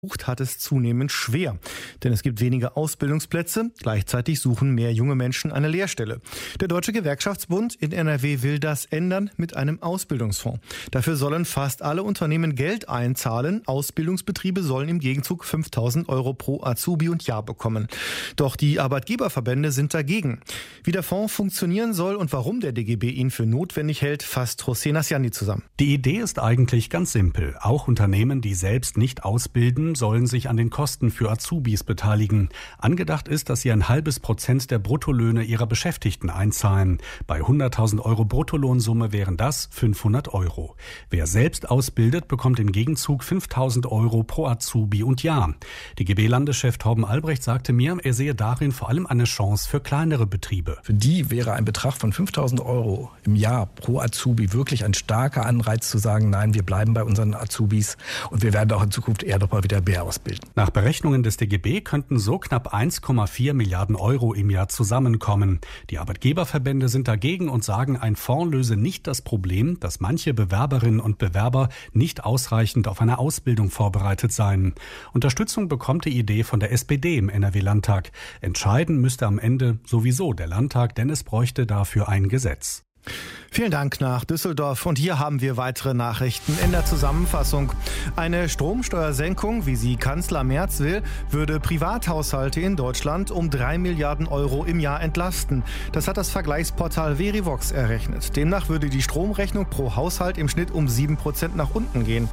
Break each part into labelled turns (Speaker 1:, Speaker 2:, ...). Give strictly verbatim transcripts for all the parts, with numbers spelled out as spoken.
Speaker 1: hat es zunehmend schwer. Denn es gibt weniger Ausbildungsplätze, gleichzeitig suchen mehr junge Menschen eine Lehrstelle. Der Deutsche Gewerkschaftsbund in N R W will das ändern mit einem Ausbildungsfonds. Dafür sollen fast alle Unternehmen Geld einzahlen. Ausbildungsbetriebe sollen im Gegenzug fünftausend Euro pro Azubi und Jahr bekommen. Doch die Arbeitgeberverbände sind dagegen. Wie der Fonds funktionieren soll und warum der D G B ihn für notwendig hält, fasst José Nasciani zusammen.
Speaker 2: Die Idee ist eigentlich ganz simpel. Auch Unternehmen, die selbst nicht ausbilden, sollen sich an den Kosten für Azubis beteiligen. Angedacht ist, dass sie ein halbes Prozent der Bruttolöhne ihrer Beschäftigten einzahlen. Bei hunderttausend Euro Bruttolohnsumme wären das fünfhundert Euro. Wer selbst ausbildet, bekommt im Gegenzug fünftausend Euro pro Azubi und Jahr. D G B-Landeschef Torben Albrecht sagte mir, er sehe darin vor allem eine Chance für kleinere Betriebe.
Speaker 3: Für die wäre ein Betrag von fünftausend Euro im Jahr pro Azubi wirklich ein starker Anreiz zu sagen, nein, wir bleiben bei unseren Azubis und wir werden auch in Zukunft eher noch mal wieder mehr ausbilden.
Speaker 2: Nach Berechnungen des D G B könnten so knapp eins Komma vier Milliarden Euro im Jahr zusammenkommen. Die Arbeitgeberverbände sind dagegen und sagen, ein Fonds löse nicht das Problem, dass manche Bewerberinnen und Bewerber nicht ausreichend auf eine Ausbildung vorbereitet seien. Unterstützung bekommt die Idee von der S P D im N R W-Landtag. Entscheiden müsste am Ende sowieso der Landtag, denn es bräuchte dafür ein Gesetz.
Speaker 1: Vielen Dank nach Düsseldorf. Und hier haben wir weitere Nachrichten in der Zusammenfassung. Eine Stromsteuersenkung, wie sie Kanzler Merz will, würde Privathaushalte in Deutschland um drei Milliarden Euro im Jahr entlasten. Das hat das Vergleichsportal Verivox errechnet. Demnach würde die Stromrechnung pro Haushalt im Schnitt um sieben Prozent nach unten gehen.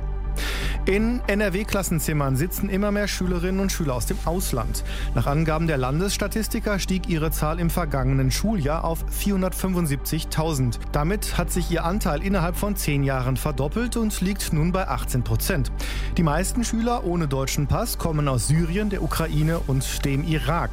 Speaker 1: In N R W-Klassenzimmern sitzen immer mehr Schülerinnen und Schüler aus dem Ausland. Nach Angaben der Landesstatistiker stieg ihre Zahl im vergangenen Schuljahr auf vierhundertfünfundsiebzigtausend. Damit hat sich ihr Anteil innerhalb von zehn Jahren verdoppelt und liegt nun bei achtzehn Prozent. Die meisten Schüler ohne deutschen Pass kommen aus Syrien, der Ukraine und dem Irak.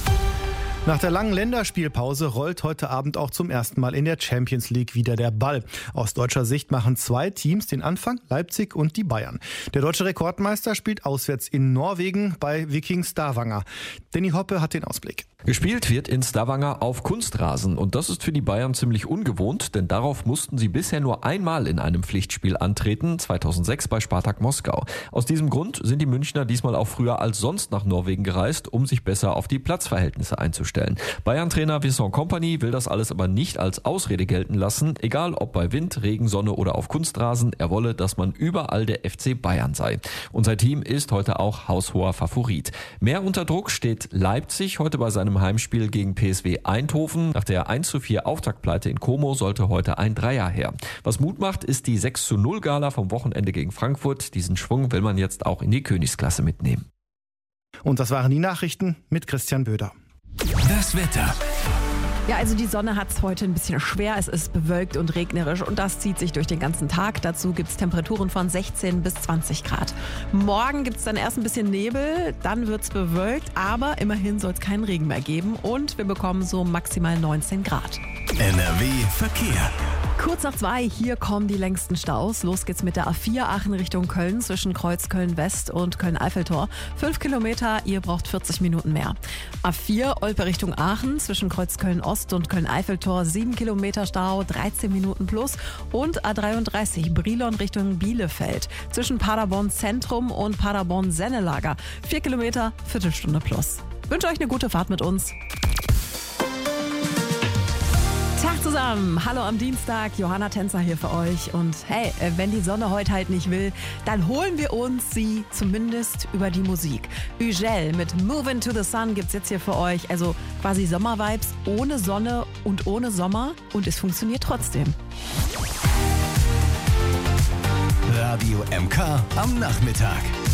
Speaker 1: Nach der langen Länderspielpause rollt heute Abend auch zum ersten Mal in der Champions League wieder der Ball. Aus deutscher Sicht machen zwei Teams den Anfang, Leipzig und die Bayern. Der deutsche Rekordmeister spielt auswärts in Norwegen bei Viking Stavanger. Danny Hoppe hat den Ausblick.
Speaker 4: Gespielt wird in Stavanger auf Kunstrasen und das ist für die Bayern ziemlich ungewohnt, denn darauf mussten sie bisher nur einmal in einem Pflichtspiel antreten, zweitausendsechs bei Spartak Moskau. Aus diesem Grund sind die Münchner diesmal auch früher als sonst nach Norwegen gereist, um sich besser auf die Platzverhältnisse einzustellen. Bayern-Trainer Vincent Kompany will das alles aber nicht als Ausrede gelten lassen, egal ob bei Wind, Regen, Sonne oder auf Kunstrasen, er wolle, dass man überall der F C Bayern sei. Und sein Team ist heute auch haushoher Favorit. Mehr unter Druck steht Leipzig heute bei seinem Heimspiel gegen P S V Eindhoven. Nach der eins zu vier Auftaktpleite in Como sollte heute ein Dreier her. Was Mut macht, ist die sechs zu null Gala vom Wochenende gegen Frankfurt. Diesen Schwung will man jetzt auch in die Königsklasse mitnehmen.
Speaker 1: Und das waren die Nachrichten mit Christian Böder.
Speaker 5: Das Wetter.
Speaker 6: Ja, also die Sonne hat es heute ein bisschen schwer. Es ist bewölkt und regnerisch und das zieht sich durch den ganzen Tag. Dazu gibt es Temperaturen von sechzehn bis zwanzig Grad. Morgen gibt es dann erst ein bisschen Nebel, dann wird es bewölkt, aber immerhin soll es keinen Regen mehr geben und wir bekommen so maximal neunzehn Grad.
Speaker 5: N R W Verkehr.
Speaker 6: Kurz nach zwei, hier kommen die längsten Staus. Los geht's mit der A vier Aachen Richtung Köln zwischen Kreuz Köln-West und Köln-Eiffeltor. Fünf Kilometer, ihr braucht vierzig Minuten mehr. A vier Olpe Richtung Aachen zwischen Kreuz Köln-Ost und Köln-Eiffeltor. Sieben Kilometer Stau, dreizehn Minuten plus. Und A dreiunddreißig Brilon Richtung Bielefeld zwischen Paderborn Zentrum und Paderborn Sennelager. Vier Kilometer, Viertelstunde plus. Ich wünsche euch eine gute Fahrt mit uns. Tag zusammen, hallo am Dienstag, Johanna Tänzer hier für euch und hey, wenn die Sonne heute halt nicht will, dann holen wir uns sie zumindest über die Musik. Ugel mit Move Into the Sun gibt's jetzt hier für euch, also quasi Sommervibes ohne Sonne und ohne Sommer und es funktioniert trotzdem.
Speaker 5: Radio M K am Nachmittag.